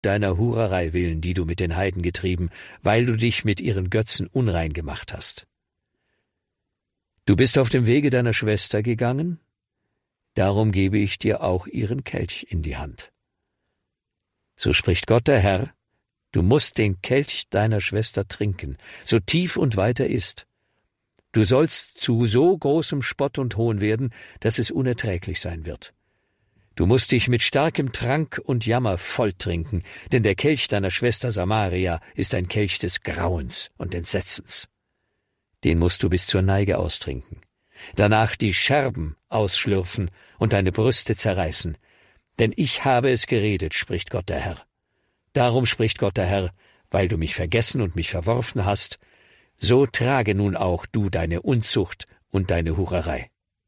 deiner Hurerei willen, die du mit den Heiden getrieben, weil du dich mit ihren Götzen unrein gemacht hast. Du bist auf dem Wege deiner Schwester gegangen, darum gebe ich dir auch ihren Kelch in die Hand. So spricht Gott der Herr, du musst den Kelch deiner Schwester trinken, so tief und weit er ist. Du sollst zu so großem Spott und Hohn werden, dass es unerträglich sein wird. Du musst dich mit starkem Trank und Jammer volltrinken, denn der Kelch deiner Schwester Samaria ist ein Kelch des Grauens und Entsetzens. Den musst du bis zur Neige austrinken, danach die Scherben ausschlürfen und deine Brüste zerreißen. Denn ich habe es geredet, spricht Gott der Herr. Darum spricht Gott der Herr, weil du mich vergessen und mich verworfen hast, so trage nun auch du deine Unzucht und deine Hurerei.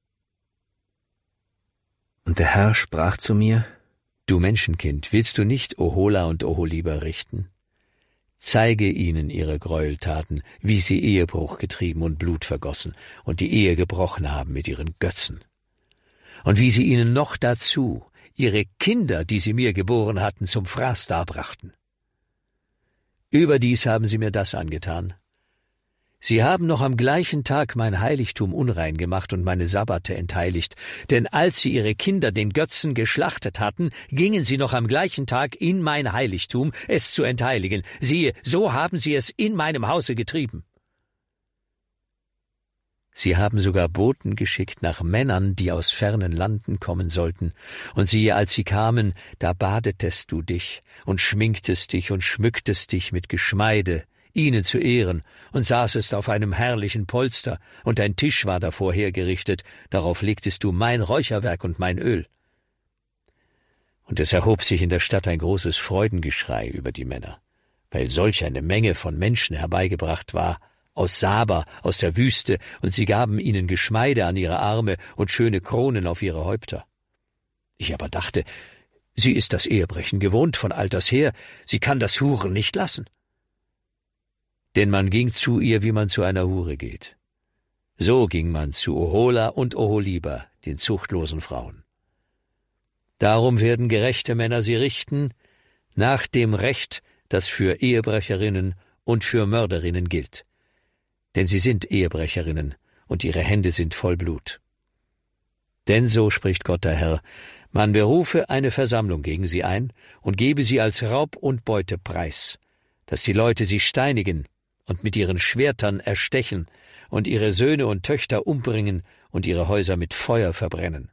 Und der Herr sprach zu mir: Du Menschenkind, willst du nicht Ohola und Oholiba richten? Zeige ihnen ihre Gräueltaten, wie sie Ehebruch getrieben und Blut vergossen und die Ehe gebrochen haben mit ihren Götzen. Und wie sie ihnen noch dazu ihre Kinder, die sie mir geboren hatten, zum Fraß darbrachten. Überdies haben sie mir das angetan. Sie haben noch am gleichen Tag mein Heiligtum unrein gemacht und meine Sabbate entheiligt, denn als sie ihre Kinder den Götzen geschlachtet hatten, gingen sie noch am gleichen Tag in mein Heiligtum, es zu entheiligen. Siehe, so haben sie es in meinem Hause getrieben. Sie haben sogar Boten geschickt nach Männern, die aus fernen Landen kommen sollten. Und siehe, als sie kamen, da badetest du dich und schminktest dich und schmücktest dich mit Geschmeide, ihnen zu Ehren, und saßest auf einem herrlichen Polster, und dein Tisch war davor hergerichtet, darauf legtest du mein Räucherwerk und mein Öl. Und es erhob sich in der Stadt ein großes Freudengeschrei über die Männer, weil solch eine Menge von Menschen herbeigebracht war, aus Saba, aus der Wüste, und sie gaben ihnen Geschmeide an ihre Arme und schöne Kronen auf ihre Häupter. Ich aber dachte, sie ist das Ehebrechen gewohnt von alters her, sie kann das Huren nicht lassen. Denn man ging zu ihr, wie man zu einer Hure geht. So ging man zu Ohola und Oholiba, den zuchtlosen Frauen. Darum werden gerechte Männer sie richten, nach dem Recht, das für Ehebrecherinnen und für Mörderinnen gilt. Denn sie sind Ehebrecherinnen, und ihre Hände sind voll Blut. Denn so spricht Gott der Herr, man berufe eine Versammlung gegen sie ein und gebe sie als Raub und Beute preis, dass die Leute sie steinigen und mit ihren Schwertern erstechen und ihre Söhne und Töchter umbringen und ihre Häuser mit Feuer verbrennen.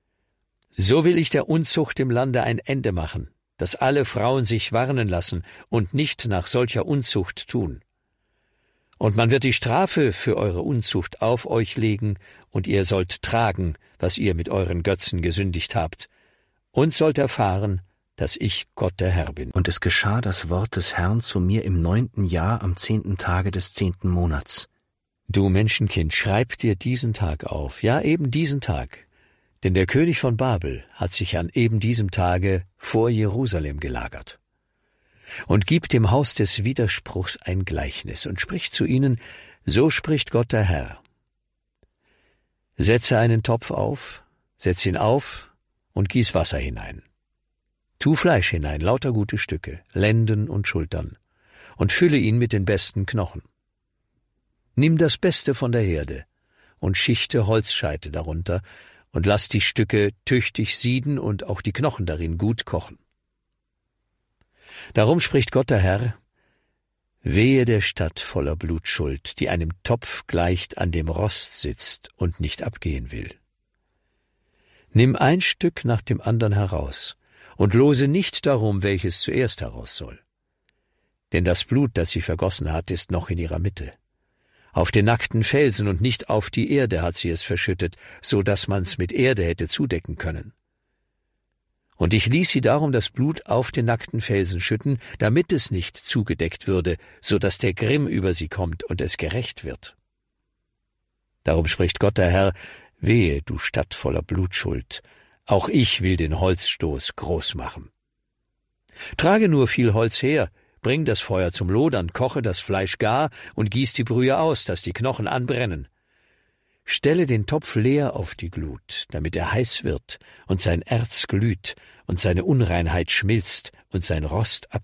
So will ich der Unzucht im Lande ein Ende machen, dass alle Frauen sich warnen lassen und nicht nach solcher Unzucht tun. Und man wird die Strafe für eure Unzucht auf euch legen, und ihr sollt tragen, was ihr mit euren Götzen gesündigt habt, und sollt erfahren, dass ich Gott der Herr bin. Und es geschah das Wort des Herrn zu mir im 9. Jahr am 10. Tage des 10. Monats. Du Menschenkind, schreib dir diesen Tag auf, ja eben diesen Tag, denn der König von Babel hat sich an eben diesem Tage vor Jerusalem gelagert. Und gib dem Haus des Widerspruchs ein Gleichnis und sprich zu ihnen, so spricht Gott der Herr. Setze einen Topf auf, setz ihn auf und gieß Wasser hinein. Tu Fleisch hinein, lauter gute Stücke, Lenden und Schultern, und fülle ihn mit den besten Knochen. Nimm das Beste von der Herde und schichte Holzscheite darunter und lass die Stücke tüchtig sieden und auch die Knochen darin gut kochen. Darum spricht Gott der Herr, wehe der Stadt voller Blutschuld, die einem Topf gleicht, an dem Rost sitzt und nicht abgehen will. Nimm ein Stück nach dem andern heraus und lose nicht darum, welches zuerst heraus soll. Denn das Blut, das sie vergossen hat, ist noch in ihrer Mitte. Auf den nackten Felsen und nicht auf die Erde hat sie es verschüttet, so dass man's mit Erde hätte zudecken können. Und ich ließ sie darum das Blut auf den nackten Felsen schütten, damit es nicht zugedeckt würde, so dass der Grimm über sie kommt und es gerächt wird. Darum spricht Gott der Herr, wehe, du Stadt voller Blutschuld, auch ich will den Holzstoß groß machen. Trage nur viel Holz her, bring das Feuer zum Lodern, koche das Fleisch gar und gieß die Brühe aus, dass die Knochen anbrennen. Stelle den Topf leer auf die Glut, damit er heiß wird und sein Erz glüht und seine Unreinheit schmilzt und sein Rost